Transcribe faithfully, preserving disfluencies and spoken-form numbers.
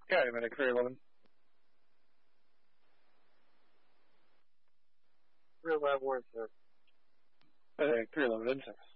Yeah, I'm in a three eleven. Real Lab War, sir. Uh, three eleven in service.